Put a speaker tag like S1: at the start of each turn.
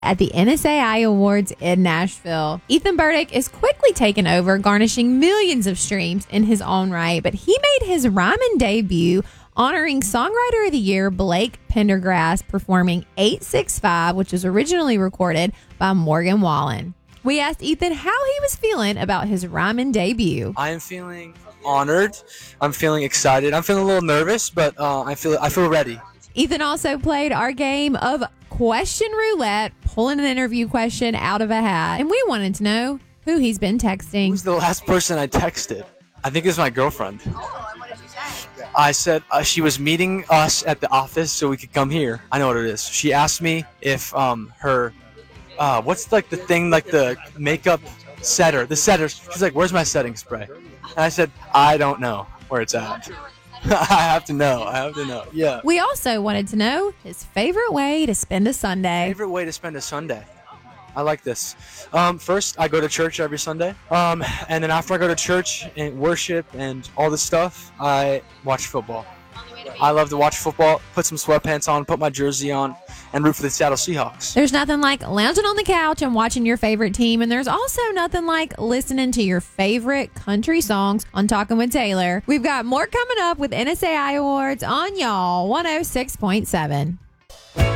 S1: at the NSAI Awards in Nashville. Ethan Burdick is quickly taken over, garnishing millions of streams in his own right, but he made his rhyming debut honoring Songwriter of the Year Blake Pendergrass, performing 865, which was originally recorded by Morgan Wallen. We asked Ethan how he was feeling about his rhyming debut.
S2: I am feeling honored. I'm feeling excited. I'm feeling a little nervous, but I feel ready.
S1: Ethan also played our game of Question Roulette, pulling an interview question out of a hat. And we wanted to know who he's been texting.
S2: Who's the last person I texted? I think it's my girlfriend.
S3: Oh, and what did you say?
S2: I said she was meeting us at the office so we could come here. I know what it is. She asked me if her what's like the thing, like the makeup setter, the setter. She's like, "Where's my setting spray?" And I said, "I don't know where it's at." I have to know. Yeah.
S1: We also wanted to know his favorite way to spend a Sunday.
S2: Favorite way to spend a Sunday. I like this. First, I go to church every Sunday. And then after I go to church and worship and all this stuff, I watch football. I love to watch football, put some sweatpants on, put my jersey on, and root for the Seattle Seahawks.
S1: There's nothing like lounging on the couch and watching your favorite team, and there's also nothing like listening to your favorite country songs on Talking with Taylor. We've got more coming up with NSAI Awards on Y'all 106.7.